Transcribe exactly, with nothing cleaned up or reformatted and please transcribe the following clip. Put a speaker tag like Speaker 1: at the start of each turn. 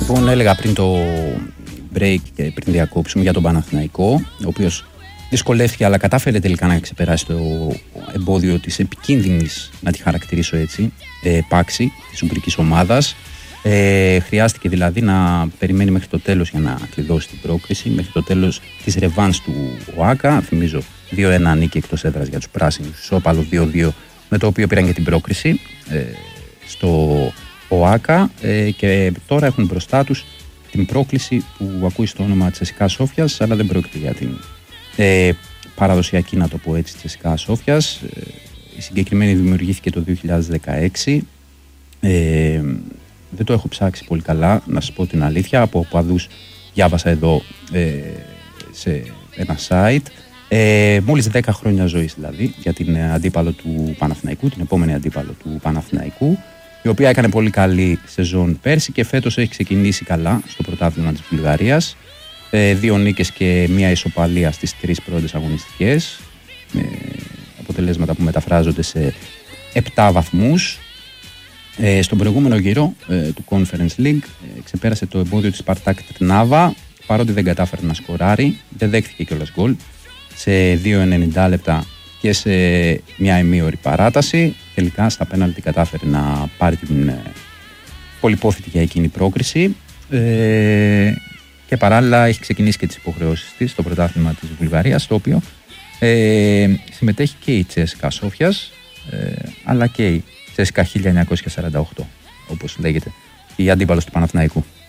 Speaker 1: Λοιπόν, έλεγα πριν το break και πριν διακόψουμε για τον Παναθηναϊκό, ο οποίος δυσκολεύτηκε αλλά κατάφερε τελικά να ξεπεράσει το εμπόδιο της επικίνδυνης, να τη χαρακτηρίσω έτσι, πάξη της ουγγρικής ομάδας. Ε, χρειάστηκε δηλαδή να περιμένει μέχρι το τέλος για να κλειδώσει την πρόκριση, μέχρι το τέλος της ρεβάνς του ΟΑΚΑ. Θυμίζω δύο ένα νίκη εκτός έδρας για τους πράσινους, ισόπαλο δύο δύο, με το οποίο πήραν και την πρόκριση ε, στο ΟΑΚΑ ε, και τώρα έχουν μπροστά τους την πρόκληση που ακούει στο όνομα Τσεσικά Σόφιας, αλλά δεν πρόκειται για την ε, παραδοσιακή, να το πω έτσι, Τσεσικά Σόφιας. Ε, η συγκεκριμένη δημιουργήθηκε το δύο χιλιάδες δεκαέξι. Ε, δεν το έχω ψάξει πολύ καλά, να σας πω την αλήθεια. Από οπαδούς διάβασα εδώ ε, σε ένα site. Ε, μόλις δέκα χρόνια ζωής δηλαδή για την αντίπαλο του Παναθηναϊκού, την επόμενη αντίπαλο του Παναθηναϊκού, η οποία έκανε πολύ καλή σεζόν πέρσι και φέτος έχει ξεκινήσει καλά στο πρωτάθλημα της Βουλγαρίας. Ε, δύο νίκες και μία ισοπαλία στις τρεις πρώτες αγωνιστικές, με αποτελέσματα που μεταφράζονται σε επτά βαθμούς. Ε, στον προηγούμενο γύρο ε, του Conference League ε, ξεπέρασε το εμπόδιο της Spartak Trnava, παρότι δεν κατάφερε να σκοράρει, δεν δέχτηκε κιόλας γκολ σε δύο ενενήντα λεπτά και σε μια ημίωρη παράταση. Τελικά στα πέναλτι κατάφερε να πάρει την ε, πολυπόθητη για εκείνη πρόκριση ε, και παράλληλα έχει ξεκινήσει και τις υποχρεώσεις της στο πρωτάθλημα της Βουλγαρίας, στο οποίο ε, συμμετέχει και η Τσέσικα Σόφιας ε, αλλά και η Τσέσικα χίλια εννιακόσια σαράντα οκτώ, όπως λέγεται, η αντίπαλος του Παναθηναϊκού.